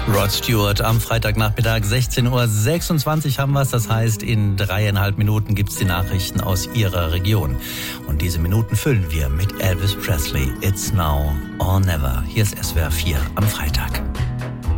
Rod Stewart am Freitagnachmittag, 16:26 Uhr haben wir es. Das heißt, in 3,5 Minuten gibt es die Nachrichten aus Ihrer Region. Und diese Minuten füllen wir mit Elvis Presley. It's now or never. Hier ist SWR 4 am Freitag.